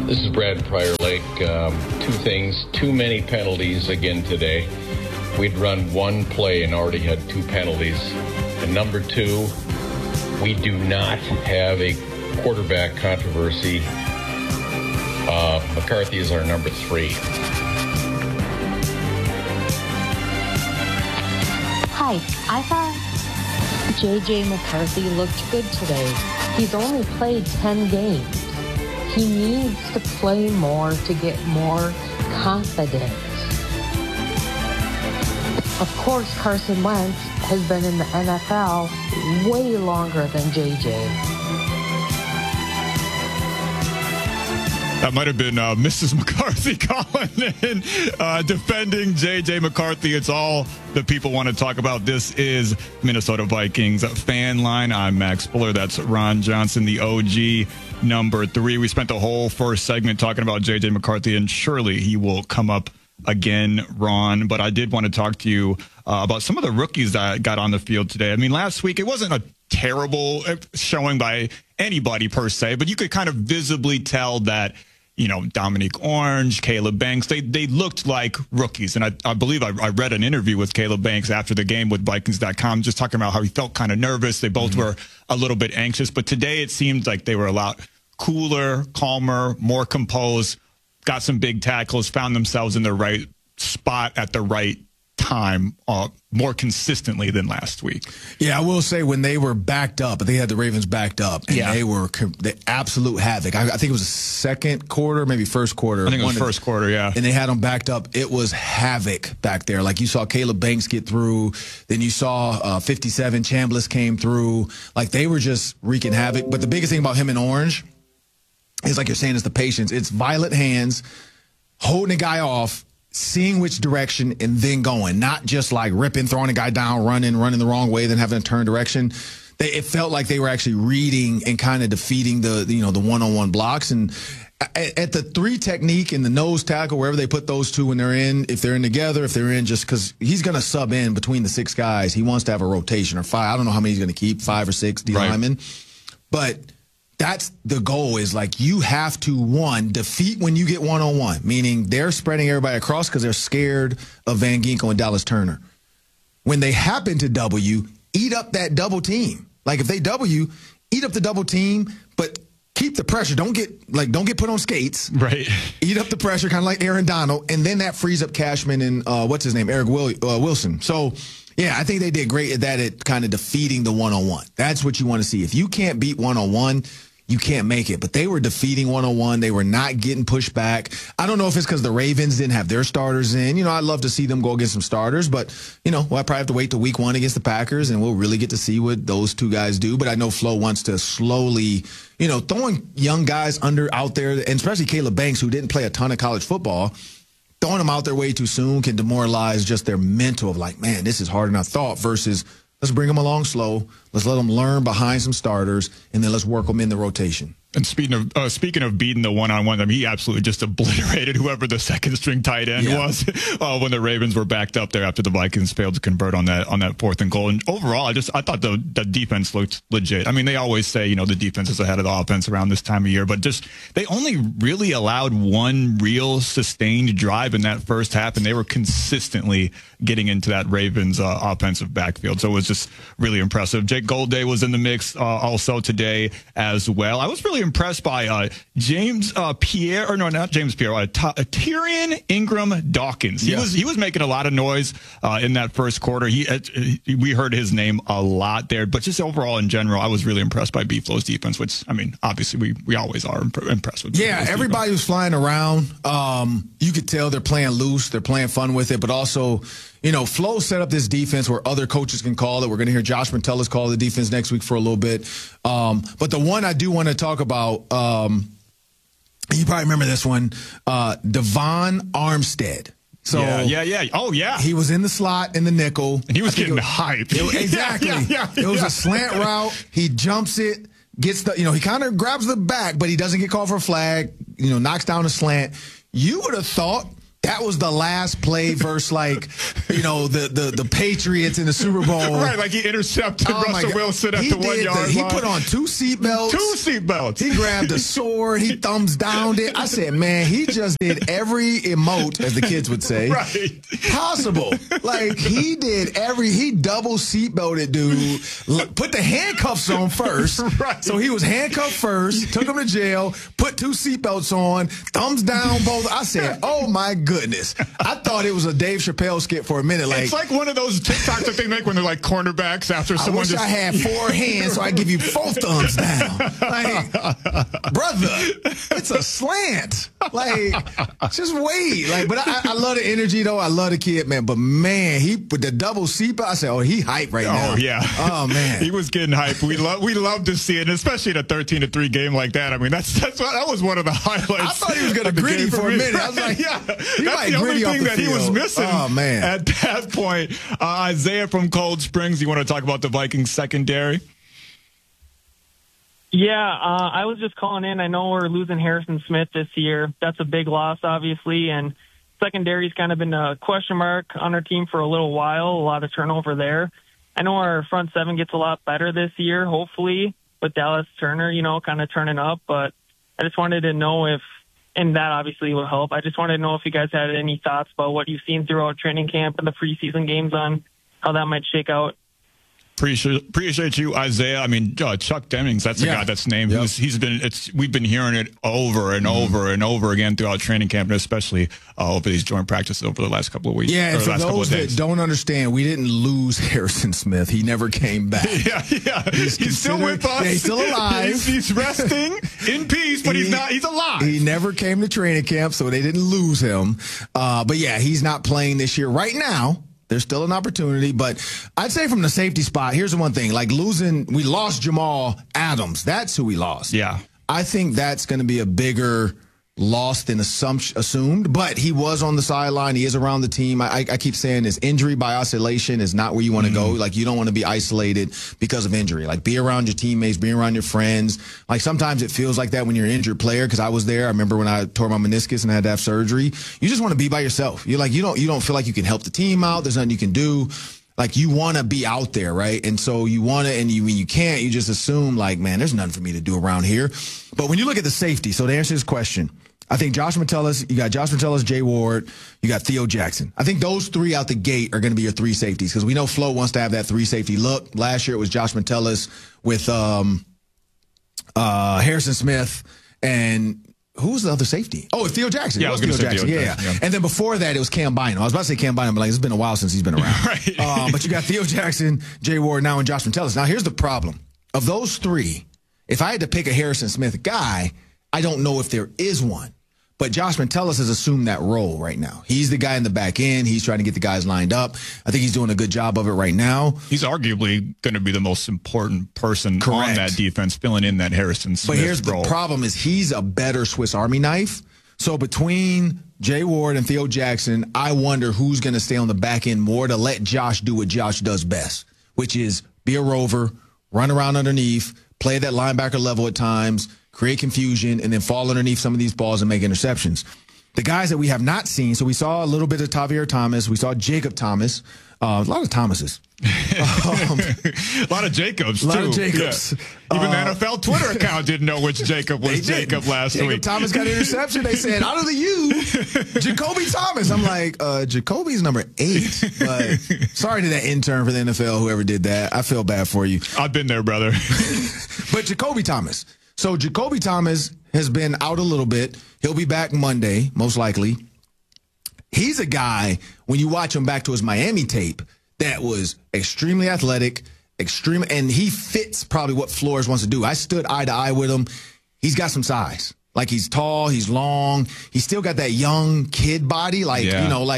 This is Brad Prior Lake. Two things, too many penalties again today. We'd run one play and already had two penalties. And number two, we do not have a quarterback controversy. McCarthy is our number 3. Hi, I thought J.J. McCarthy looked good today. He's only played 10 games. He needs to play more to get more confidence. Of course, Carson Wentz has been in the NFL way longer than J.J. That might have been Mrs. McCarthy calling in, defending J.J. McCarthy. It's all that people want to talk about. This is Minnesota Vikings Fan Line. I'm Max Fuller. That's Ron Johnson, the OG number 3. We spent the whole first segment talking about J.J. McCarthy, and surely he will come up again, Ron. But I did want to talk to you about some of the rookies that got on the field today. I mean, last week, it wasn't a terrible showing by anybody per se, but you could kind of visibly tell that, you know, Dominique Orange, Caleb Banks, they looked like rookies. And I believe I read an interview with Caleb Banks after the game with Vikings.com, just talking about how he felt kind of nervous. They both were a little bit anxious. But today it seemed like they were a lot cooler, calmer, more composed, got some big tackles, found themselves in the right spot at the right time more consistently than last week. Yeah, I will say when they were backed up, they had the Ravens backed up, and they were the absolute havoc. I think it was the second quarter, maybe first quarter. I think it was first quarter, yeah. And they had them backed up. It was havoc back there. Like you saw Caleb Banks get through, then you saw 57 Chambliss came through. Like they were just wreaking havoc. But the biggest thing about him and Orange is, like you're saying, is the patience. It's violent hands, holding a guy off, seeing which direction, and then going. Not just like ripping, throwing a guy down, running the wrong way, then having to turn direction. It felt like they were actually reading and kind of defeating the one-on-one blocks. And at the 3 technique and the nose tackle, wherever they put those two when they're in, if they're in together, if they're in, just because he's going to sub in between the 6 guys. He wants to have a rotation or 5. I don't know how many he's going to keep, 5 or 6 D linemen. But that's the goal, is like you have to, 1, defeat when you get one-on-one, meaning they're spreading everybody across because they're scared of Van Ginkel and Dallas Turner. When they happen to W, eat up that double team. Like if they W, eat up the double team, but keep the pressure. Don't get put on skates. Right. Eat up the pressure, kind of like Aaron Donald, and then that frees up Cashman and Eric Wilson. So, yeah, I think they did great at that, at kind of defeating the one-on-one. That's what you want to see. If you can't beat one-on-one, you can't make it. But they were defeating one-on-one. They were not getting pushed back. I don't know if it's because the Ravens didn't have their starters in. You know, I'd love to see them go against some starters, but, you know, we'll probably have to wait till week 1 against the Packers, and we'll really get to see what those 2 guys do. But I know Flo wants to slowly, you know, throwing young guys out there, and especially Caleb Banks, who didn't play a ton of college football, throwing them out there way too soon can demoralize just their mental of like, man, this is harder than I thought, versus let's bring them along slow. Let's let them learn behind some starters, and then let's work them in the rotation. And speaking of beating the one-on-one, I mean, he absolutely just obliterated whoever the second-string tight end was when the Ravens were backed up there after the Vikings failed to convert on that 4th and goal. And overall, I thought the defense looked legit. I mean, they always say, you know, the defense is ahead of the offense around this time of year, but just they only really allowed one real sustained drive in that first half, and they were consistently getting into that Ravens offensive backfield. So it was just really impressive. Jake Goldday was in the mix also today as well. I was really impressed by Tyrion Ingram Dawkins. He was making a lot of noise in that first quarter. We heard his name a lot there, but just overall in general, I was really impressed by B-Flow's defense, which, I mean, obviously we always are impressed with. Yeah, everybody was flying around. You could tell they're playing loose, they're playing fun with it, but also, you know, Flo set up this defense where other coaches can call it. We're going to hear Josh Metellus call the defense next week for a little bit. But the one I do want to talk about, you probably remember this one, Devon Armstead. So yeah. Oh, yeah. He was in the slot in the nickel. And he was getting hyped. Exactly. It was a slant route. He jumps it, gets he kind of grabs the back, but he doesn't get called for a flag, knocks down a slant. You would have thought that was the last play versus the Patriots in the Super Bowl. Right, like he intercepted Russell Wilson at the 1 yard line. He put on 2 seatbelts. 2 seatbelts. He grabbed a sword. He thumbs downed it. I said, man, he just did every emote, as the kids would say, possible. Like he double seatbelted dude. Put the handcuffs on first. Right. So he was handcuffed first, took him to jail, put 2 seatbelts on, thumbs down both. I said, oh my goodness. I thought it was a Dave Chappelle skit for a minute. It's like one of those TikToks that they make when they're like cornerbacks after someone I wish I had 4 hands so I give you 4 thumbs down. Like, brother, it's a slant. Like, just wait. Like, but I love the energy though. I love the kid, man. But man, he put the double seatbelt. I said, oh, he hype right now. Oh yeah. Oh man, he was getting hype. We love to see it, especially in a 13-3 game like that. I mean, that was one of the highlights. I thought he was going to gritty for a minute. I was like, yeah, that's the only thing that he was missing. Oh man, at that point, Isaiah from Cold Springs, you want to talk about the Vikings secondary? Yeah, I was just calling in. I know we're losing Harrison Smith this year. That's a big loss, obviously, and secondary's kind of been a question mark on our team for a little while. A lot of turnover there. I know our front seven gets a lot better this year, hopefully, with Dallas Turner, kind of turning up. But I just wanted to know if, and that obviously will help. I just wanted to know if you guys had any thoughts about what you've seen throughout training camp and the preseason games on how that might shake out. Appreciate you, Isaiah. I mean, Chuck Demings, that's a guy that's named. Yep. We've been hearing it over and over and over again throughout training camp, and especially over these joint practices over the last couple of weeks. Yeah, and for those that don't understand, we didn't lose Harrison Smith. He never came back. Yeah. He's still with us. Yeah, he's still alive. He's resting in peace, but he's not. He's alive. He never came to training camp, so they didn't lose him. But yeah, he's not playing this year right now. There's still an opportunity, but I'd say from the safety spot, here's the one thing. Like we lost Jamal Adams. That's who we lost. Yeah. I think that's going to be a bigger loss than assumed, but he was on the sideline. He is around the team. I keep saying this, injury by isolation is not where you want to go. Like, you don't want to be isolated because of injury. Like, be around your teammates, be around your friends. Like, sometimes it feels like that when you're an injured player, because I was there. I remember when I tore my meniscus and had to have surgery. You just want to be by yourself. You're like, you don't feel like you can help the team out. There's nothing you can do. Like, you want to be out there, right? And so you want to, and when you can't, you just assume, like, man, there's nothing for me to do around here. But when you look at the safety, so to answer this question, I think you got Josh Metellus, Jay Ward, you got Theo Jackson. I think those 3 out the gate are going to be your 3 safeties, because we know Flo wants to have that 3 safety look. Last year it was Josh Metellus with Harrison Smith, and who was the other safety? Oh, Theo Jackson. Yeah, I was going to say Theo Jackson. Yeah. And then before that, it was Cam Bynum. I was about to say Cam Bynum, but like, it's been a while since he's been around. Right. But you got Theo Jackson, Jay Ward now, and Josh Metellus. Now, here's the problem. Of those 3, if I had to pick a Harrison Smith guy, I don't know if there is one. But Josh Metellus has assumed that role right now. He's the guy in the back end. He's trying to get the guys lined up. I think he's doing a good job of it right now. He's arguably going to be the most important person on that defense, filling in that Harrison Smith role. But here's the problem is he's a better Swiss Army knife. So between Jay Ward and Theo Jackson, I wonder who's going to stay on the back end more to let Josh do what Josh does best, which is be a rover, run around underneath, play at that linebacker level at times, create confusion, and then fall underneath some of these balls and make interceptions. The guys that we have not seen, so we saw a little bit of Tavierre Thomas. We saw Jacob Thomas. A lot of Thomases. A lot of Jacobs, too. A lot of Jacobs. Yeah. Even the NFL Twitter account didn't know which Jacob was Jacob last week. Jacob Thomas got an interception. They said, out of the U, Jacoby Thomas. I'm like, Jacoby's number 8. But sorry to that intern for the NFL, whoever did that. I feel bad for you. I've been there, brother. But Jacoby Thomas. So Jacoby Thomas has been out a little bit. He'll be back Monday, most likely. He's a guy, when you watch him back to his Miami tape, that was extremely athletic, and he fits probably what Flores wants to do. I stood eye to eye with him. He's got some size. Like, he's tall, he's long. He's still got that young kid body. Like, like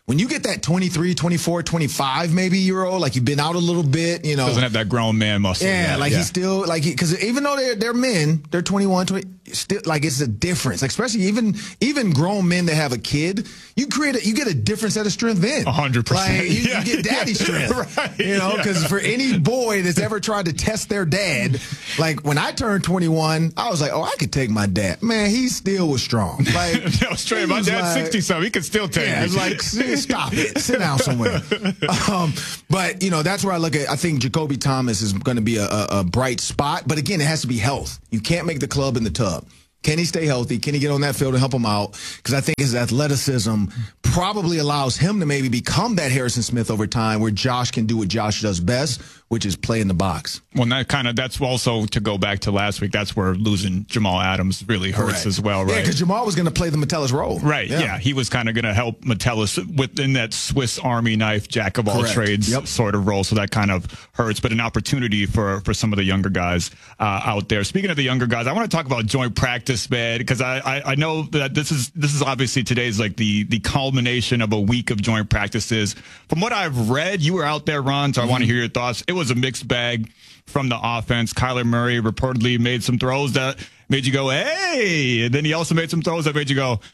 When you get that 23, 24, 25 maybe year old, like you've been out a little bit, you know. Doesn't have that grown man muscle. Yeah, like he's still, like, because even though they're men, they're 21, 20, still, like, it's a difference. Like, especially even grown men that have a kid, you get a different set of strength then. 100%. Like, you get daddy strength. Right. You know, because for any boy that's ever tried to test their dad, like, when I turned 21, I was like, oh, I could take my dad. Man, he still was strong. Like, no, straight. My dad's 60-something. He could still take me. It's like, stop it. Sit down somewhere. But, you know, that's where I think Jacoby Thomas is going to be a bright spot. But again, it has to be health. You can't make the club in the tub. Can he stay healthy? Can he get on that field and help him out? Because I think his athleticism probably allows him to maybe become that Harrison Smith over time, where Josh can do what Josh does best, which is play in the box. Well, that's also, to go back to last week, that's where losing Jamal Adams really hurts as well, right? Yeah, because Jamal was going to play the Metellus role. Right, yeah. He was kind of going to help Metellus within that Swiss Army knife, jack of all trades sort of role, so that kind of hurts. But an opportunity for some of the younger guys out there. Speaking of the younger guys, I want to talk about joint practice, man, because I know that this is obviously today's like the culmination of a week of joint practices. From what I've read, you were out there, Ron, so I want to hear your thoughts. It was a mixed bag from the offense. Kyler Murray reportedly made some throws that made you go, hey, and then he also made some throws that made you go,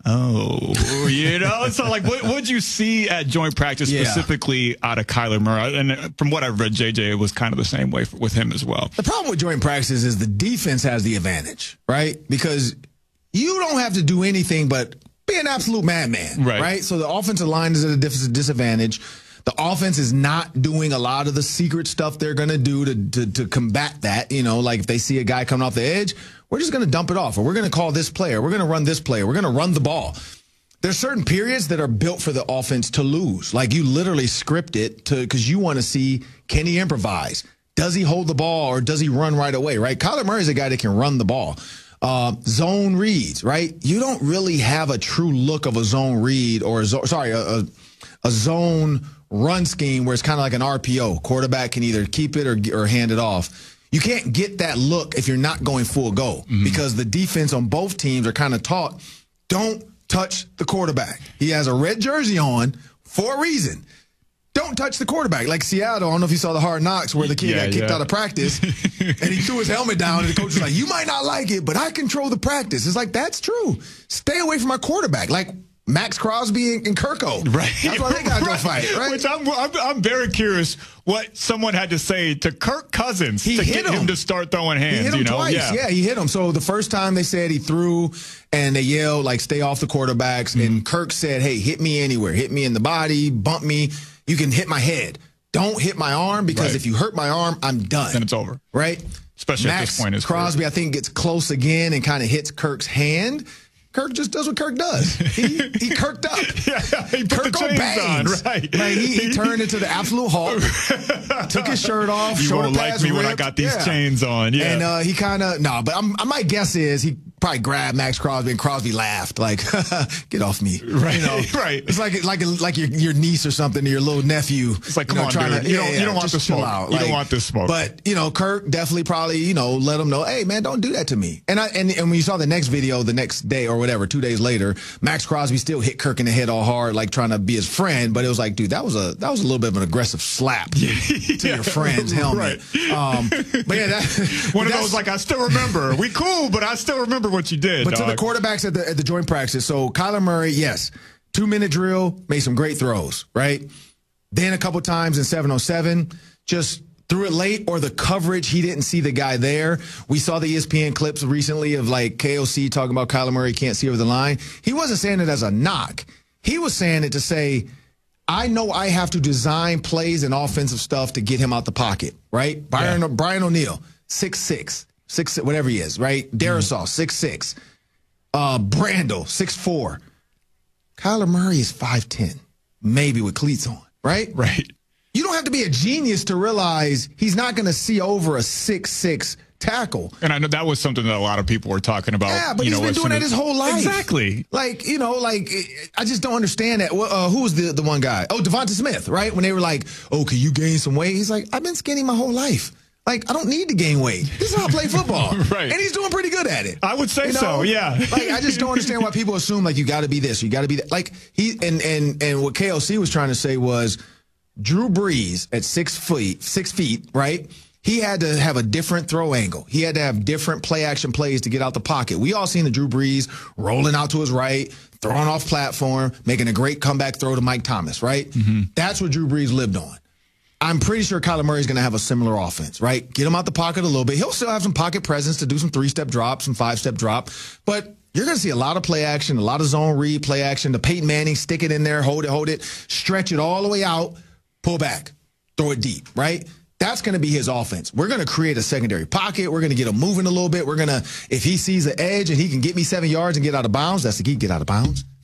oh, you know? So, like, what'd you see at joint practice specifically out of Kyler Murray? And from what I've read, JJ, it was kind of the same way with him as well. The problem with joint practices is the defense has the advantage, right? Because you don't have to do anything but be an absolute madman, right? So the offensive line is at a disadvantage. The offense is not doing a lot of the secret stuff they're going to do to combat that. You know, like if they see a guy coming off the edge, we're just going to dump it off, or we're going to call this player. We're going to run this player. We're going to run the ball. There's certain periods that are built for the offense to lose. Like you literally script it because you want to see, can he improvise? Does he hold the ball or does he run right away, right? Kyler Murray is a guy that can run the ball. Zone reads, right? You don't really have a true look of a zone read or a zone run scheme where it's kind of like an RPO. Quarterback can either keep it or hand it off. You can't get that look if you're not going full go because the defense on both teams are kind of taught, don't touch the quarterback. He has a red jersey on for a reason. Don't touch the quarterback. Like Seattle, I don't know if you saw the Hard Knocks where the kid got kicked out of practice and he threw his helmet down and the coach was like, you might not like it, but I control the practice. It's like, that's true. Stay away from my quarterback. Like Max Crosby and Kirko. Right. That's why they got to go fight, right? Which I'm very curious what someone had to say to Kirk Cousins to get him to start throwing hands. He hit him twice. Yeah, he hit him. So the first time they said he threw and they yelled, like, stay off the quarterbacks. And Kirk said, hey, hit me anywhere. Hit me in the body, bump me. You can hit my head. Don't hit my arm because if you hurt my arm, I'm done. Then it's over. Right? Especially Max at this point. Crosby, I think, gets close again and kind of hits Kirk's hand. Kirk just does what Kirk does. He kirked up. He put the chains on, right? Like he turned into the absolute Hulk. Took his shirt off. You won't like me ripped. when I got these chains on. Yeah. And he kind of but my guess is he probably grabbed Max Crosby and Crosby laughed like, "Get off me!" Right, you know? right. It's like your niece or something, or your little nephew. It's like, come on, dude. You don't want this smoke. Out. You don't want this smoke. But Kirk definitely probably let him know, hey man, don't do that to me. And when you saw the next video the next day or whatever, 2 days later, Max Crosby still hit Kirk in the head all hard, like trying to be his friend. But it was like, dude, that was a little bit of an aggressive slap to your friend's helmet. Right. But yeah, one of those, like, I still remember. We cool, but I still remember what you did. But to the quarterbacks at the joint practice, so Kyler Murray, yes, 2-minute drill, made some great throws, right? Then a couple times in 707, just threw it late, or the coverage, he didn't see the guy there. We saw the ESPN clips recently of like KOC talking about Kyler Murray can't see over the line. He wasn't saying it as a knock. He was saying it to say, I know I have to design plays and offensive stuff to get him out the pocket, right? Brian O'Neill, 6'6", whatever he is, right? Darisaw, 6'6". Brandel, 6'4". Kyler Murray is 5'10", maybe with cleats on, right? Right. You don't have to be a genius to realize he's not going to see over a 6'6" tackle. And I know that was something that a lot of people were talking about. Yeah, but he's been doing that his whole life. Exactly. Like, I just don't understand that. Who was the one guy? Oh, Devonta Smith, right? When they were like, oh, can you gain some weight? He's like, I've been skinny my whole life. Like, I don't need to gain weight. This is how I play football. Right. And he's doing pretty good at it. I would say so, yeah. Like, I just don't understand why people assume, like, you got to be this, you got to be that. Like, and what KLC was trying to say was Drew Brees at 6 feet, right? He had to have a different throw angle. He had to have different play action plays to get out the pocket. We all seen the Drew Brees rolling out to his right, throwing off platform, making a great comeback throw to Mike Thomas, right? Mm-hmm. That's what Drew Brees lived on. I'm pretty sure Kyler Murray's going to have a similar offense, right? Get him out the pocket a little bit. He'll still have some pocket presence to do some 3-step drop, some 5-step drop. But you're going to see a lot of play action, a lot of zone read play action. The Peyton Manning, stick it in there, hold it, stretch it all the way out, pull back, throw it deep, right? That's going to be his offense. We're going to create a secondary pocket. We're going to get him moving a little bit. We're going to, if he sees the edge and he can get me 7 yards and get out of bounds, that's the key, get out of bounds.